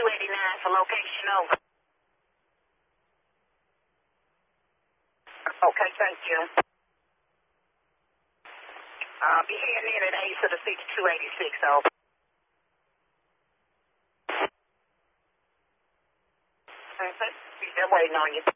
289 for location over. Okay, thank you. Be heading in at 8 to the 6286 over. Okay, they're waiting on you.